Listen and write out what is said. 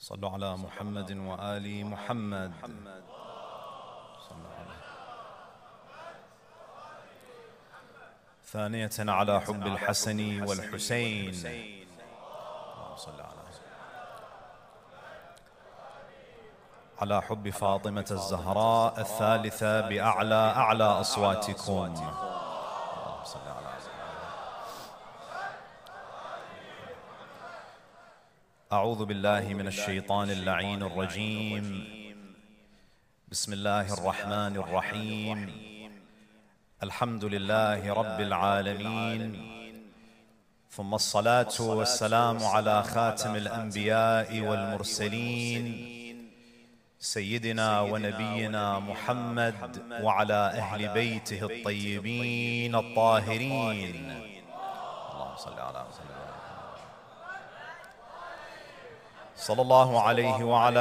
صلوا على محمد وآل محمد. ثانية على حب الحسن والحسين. على حب فاطمة الزهراء الثالثة بأعلى أصواتكم. أعوذ بالله من الشيطان اللعين الرجيم. بسم الله الرحمن الرحيم. الحمد لله رب العالمين، ثم الصلاة والسلام على خاتم الأنبياء والمرسلين سيدنا ونبينا محمد وعلى أهل بيته الطيبين الطاهرين. اللهم صل على محمد. صلى الله عليه وعلى